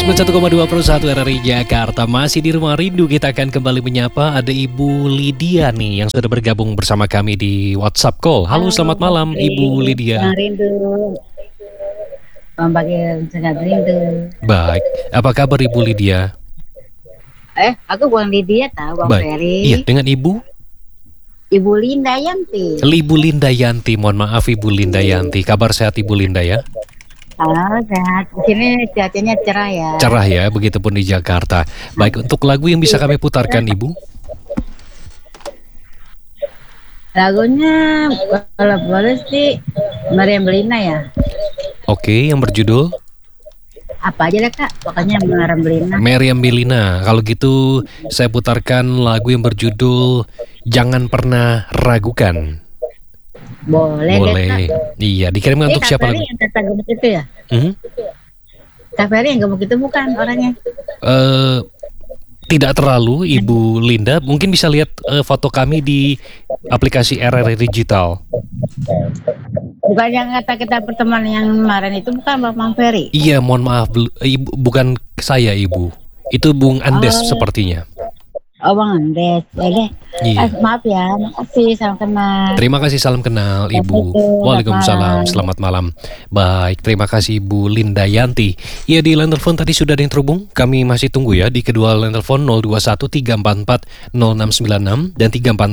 91,2 per 1 RRI Jakarta. Masih di Rumah Rindu, kita akan kembali menyapa ada Ibu Lydia nih yang sudah bergabung bersama kami di WhatsApp call. Halo, selamat malam Ibu Lydia. Rumah Rindu. Membagikan sangat rindu. Baik, apa kabar Ibu Lydia? Aku bukan Lydia tahu, Bang Ferry. Iya, dengan Ibu Linda Yanti. Ibu Linda Yanti, mohon maaf Ibu Linda Yanti. Kabar sehat Ibu Linda ya? Sehat. Di sini cuacanya cerah ya. Cerah ya, begitupun di Jakarta. Baik, untuk lagu yang bisa kami putarkan Ibu? Lagunya kalau boleh sih Meriam Belina ya. Oke, yang berjudul? Apa aja deh Kak, pokoknya Meriam Belina. Meriam Belina. Kalau gitu saya putarkan lagu yang berjudul Jangan Pernah Ragukan. Boleh. Boleh. Iya, dikirimkan untuk siapa lagu? Yang kata gemuk itu ya? Kak Ferry yang gemuk itu bukan orangnya? Tidak terlalu Ibu Linda. Mungkin bisa lihat foto kami di aplikasi RRI Digital. Bukan yang kata kita pertemuan yang kemarin itu, bukan Bang Ferry? Iya, mohon maaf Ibu, bukan saya Ibu. Itu Bung Andes sepertinya. Oh, Bang Andes, boleh. Iya. Maaf ya, makasih, salam kenal. Terima kasih, salam kenal Ibu. Waalaikumsalam, selamat malam. Baik, terima kasih Ibu Linda Yanti. Ya, di line telepon tadi sudah ada yang terhubung. Kami masih tunggu ya di kedua line telepon 0213440696 dan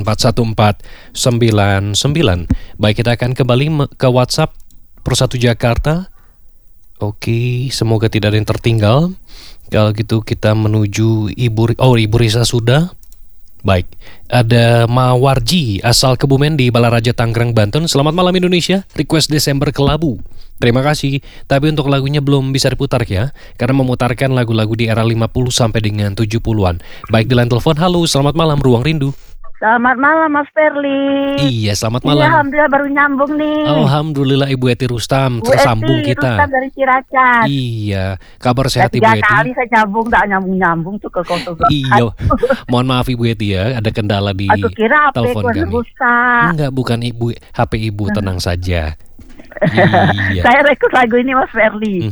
3441499. Baik, kita akan kembali ke WhatsApp Persatu Jakarta. Oke, semoga tidak ada yang tertinggal. Kalau gitu kita menuju Ibu Risa sudah. Baik, ada Mawarji asal Kebumen di Balaraja Tangerang, Banten. Selamat malam Indonesia, request Desember Kelabu. Terima kasih, tapi untuk lagunya belum bisa diputar ya, karena memutarkan lagu-lagu di era 50 sampai dengan 70-an. Baik, di line telepon, halo, selamat malam Ruang Rindu. Selamat malam Mas Ferly. Iya, selamat malam. Iya, alhamdulillah baru nyambung nih. Alhamdulillah Ibu Eti Rustam, tersambung kita. Rustam dari Ciracas. Iya, kabar sehat Ibu Eti? 3 kali saya nyambung, tak nyambung tuh ke konsul. Iya, mohon maaf Ibu Eti ya, ada kendala di aku kira telepon kami. Rusak. Enggak, bukan Ibu, HP Ibu, tenang saja. Iya. Saya rekrut lagu ini Mas Ferly.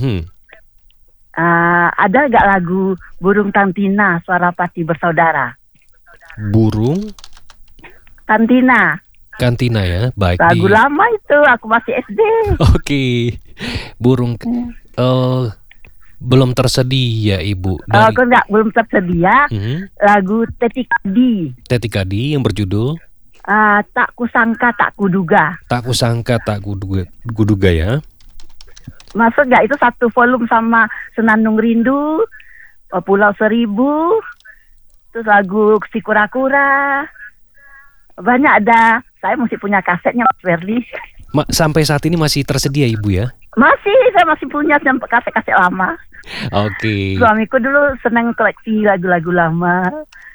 Ada nggak lagu Burung Tantina, Suara Pati Bersaudara? Burung Kantina ya, baik. Lagu lama itu, aku masih SD. Oke, Burung belum tersedia Ibu. Aku belum tersedia. Lagu Teti Kadi yang berjudul Tak Kusangka Tak Kuduga. Tak Kusangka Tak Kuduga ya. Masuk nggak itu satu volume sama Senandung Rindu, Pulau Seribu, terus lagu Si Kura-Kura. Banyak ada. Saya mesti punya kasetnya Mas Ferly. Sampai saat ini masih tersedia Ibu ya? Saya masih punya kaset-kaset lama. Oke. Suamiku dulu senang koleksi lagu-lagu lama.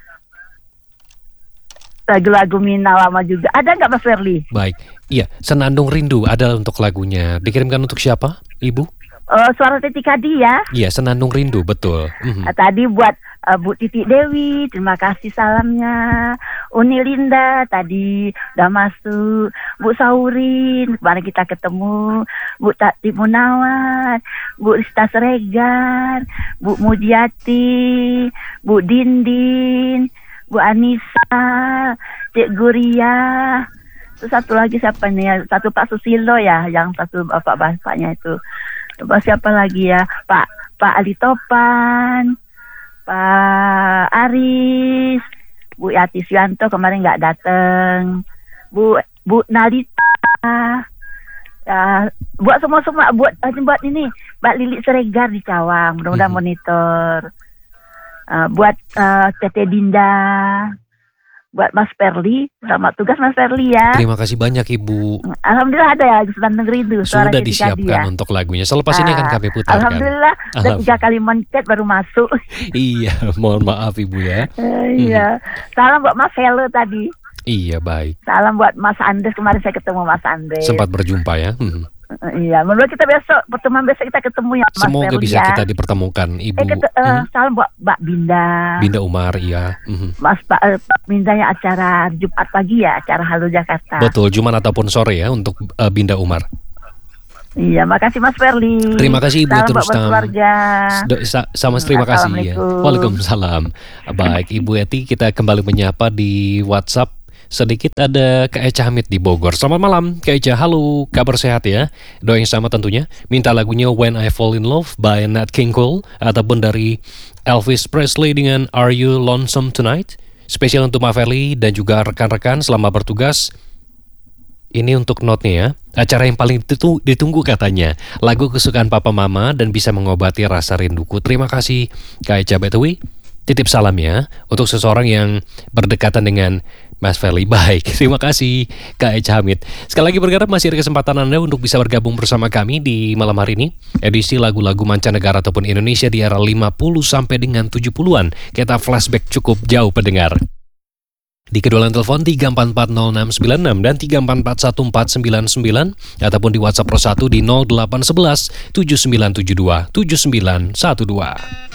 Lagu-lagu Mina lama juga. Ada nggak Mas Ferly? Baik. Iya, Senandung Rindu ada untuk lagunya. Dikirimkan untuk siapa Ibu? Suara Teti Kadi ya. Iya, Senandung Rindu, betul. Tadi buat Bu Titik Dewi, terima kasih salamnya. Uni Linda tadi udah masuk. Bu Saurin, kemarin kita ketemu. Bu Tati Munawar, Bu Rista Sregar, Bu Mujiati, Bu Dindin, Bu Anissa, Cik Guria. Terus satu lagi siapa nih? Satu Pak Susilo ya, yang satu bapaknya itu. Siapa lagi ya? Pak Ali Topan, Pak Aris, Bu Yati Suyanto kemarin nggak datang, Bu Nalita, buat semua buat ini Mbak Lilik Seregar di Cawang, mudah-mudahan monitor, buat Tete Dinda, buat Mas Ferly, selamat tugas Mas Ferly ya. Terima kasih banyak Ibu. Alhamdulillah ada ya Senandung Rindu. Sudah disiapkan untuk lagunya. Selepas ini akan kami putarkan. Alhamdulillah. 3 kali mencet baru masuk. Iya, mohon maaf Ibu ya. Iya. Salam buat Mas Helo tadi. Iya, baik. Salam buat Mas Andes, kemarin saya ketemu Mas Andes. Sempat berjumpa ya. Iya, menurut kita pertemuan besok kita ketemu ya Mas Semoga Ferly, bisa ya. kita dipertemukan Ibu. Salam buat Mbak Binda Umar, iya. Mas Pak Bindanya acara Jumat pagi ya, acara Halo Jakarta. Betul, Jumat ataupun sore ya untuk Binda Umar. Iya, makasih Mas Ferli. Terima kasih Ibu Salam buat Rustam. keluarga. Sama terima kasih ya. Assalamualaikum. Waalaikumsalam. Baik Ibu Eti, kita kembali menyapa di WhatsApp. Sedikit ada Kak Echa Hamid di Bogor. Selamat malam Kak Echa, halo, kabar sehat ya? Doa yang sama tentunya. Minta lagunya When I Fall in Love by Nat King Cole ataupun dari Elvis Presley dengan Are You Lonesome Tonight? Spesial untuk Mbak Ferli dan juga rekan-rekan selama bertugas. Ini untuk notnya ya. Acara yang paling ditunggu katanya. Lagu kesukaan Papa Mama dan bisa mengobati rasa rinduku. Terima kasih Kak Echa Betawi. Titip salam ya untuk seseorang yang berdekatan dengan Mas Ferli. Baik, terima kasih Kak Echa Hamid. Sekali lagi berharap masih ada kesempatan Anda untuk bisa bergabung bersama kami di malam hari ini. Edisi lagu-lagu mancanegara ataupun Indonesia di era 50 sampai dengan 70-an. Kita flashback cukup jauh pendengar. Di kedua line telepon 3440696 dan 3441499 ataupun di WhatsApp Pro 1 di 0811 7972 7912.